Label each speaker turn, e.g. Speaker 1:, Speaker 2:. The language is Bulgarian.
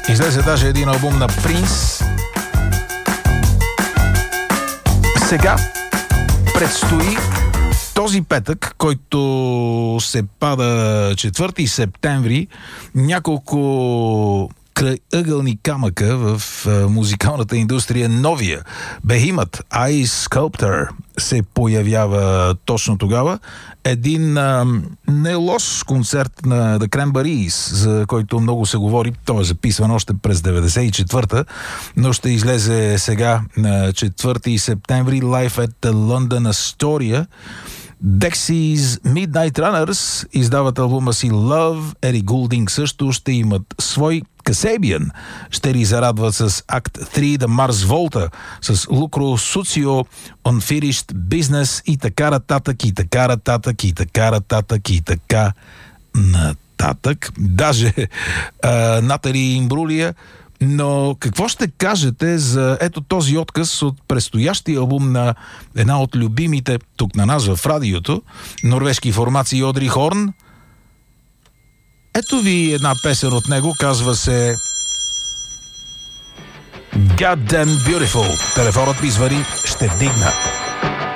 Speaker 1: Излезе даже един албум на Принс. Сега предстои този петък, който се пада 4 септември, няколко крайъгълни камъка в музикалната индустрия. Новия бехимът Ice Sculptor се появява точно тогава. Един не лош концерт на The Cranberries, за който много се говори. Той е записван още през 94-та, но ще излезе сега на 4 септември Live at the London Astoria. Dexys Midnight Runners издават албума си Love. Ери Гулдинг също ще имат свой. Kasabian ще ни зарадват с Act 3, The Mars Volta с Lucro Sucio, Unfinished Business и така нататък, и така нататък, и така нататък, и така нататък. Даже Натали Имбрулия. Но какво ще кажете за ето този отказ от предстоящия албум на една от любимите тук на нас в радиото, норвежки формации Одри Хорн? Ето ви една песен от него, казва се God Damn Beautiful. Телефонът ми звъни, ще вдигна.